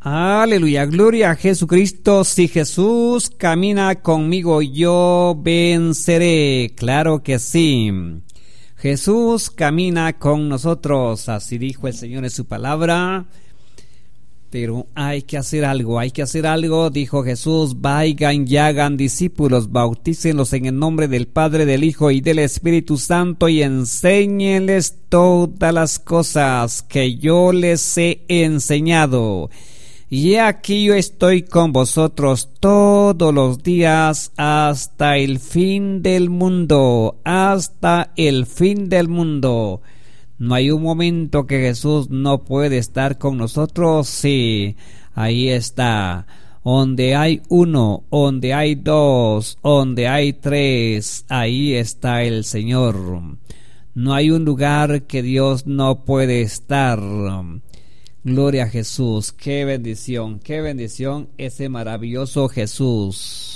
Aleluya, gloria a Jesucristo. Si Jesús camina conmigo, yo venceré. Claro que sí. Jesús camina con nosotros, así dijo el Señor en su palabra. Pero hay que hacer algo, dijo Jesús: vayan y hagan discípulos, bautícenlos en el nombre del Padre, del Hijo y del Espíritu Santo, y enséñenles todas las cosas que yo les he enseñado. Y aquí yo estoy con vosotros todos los días hasta el fin del mundo, hasta el fin del mundo. No hay un momento que Jesús no puede estar con nosotros. Sí, ahí está. Donde hay uno, donde hay dos, donde hay tres, ahí está el Señor. No hay un lugar que Dios no puede estar. Gloria a Jesús. Qué bendición ese maravilloso Jesús.